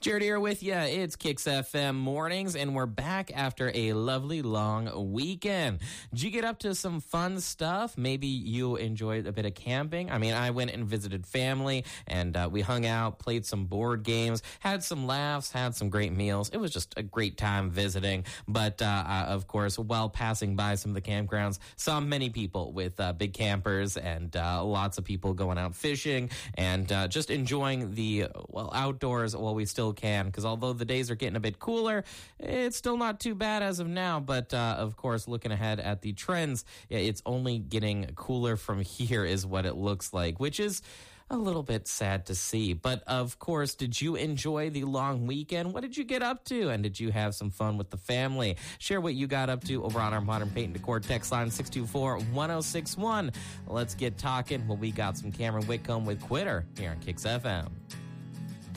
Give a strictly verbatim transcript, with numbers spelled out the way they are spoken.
Jared here with you. It's Kicks F M mornings, and we're back after a lovely long weekend. Did you get up to some fun stuff? Maybe you enjoyed a bit of camping. I mean, I went and visited family, and uh, we hung out, played some board games, had some laughs, had some great meals. It was just a great time visiting. But, uh, uh, of course, while passing by some of the campgrounds, saw many people with uh, big campers and uh, lots of people going out fishing and uh, just enjoying the, well, outdoors while we still can, because although the days are getting a bit cooler, it's still not too bad as of now. But uh, of course, looking ahead at the trends, it's only getting cooler from here is what it looks like, which is a little bit sad to see. But of course, did you enjoy the long weekend? What did you get up to? And did you have some fun with the family? Share what you got up to over on our Modern Paint and Decor text line six two four, one oh six one. Let's get talking. Well, we got some Cameron Whitcomb with Quitter here on Kicks F M.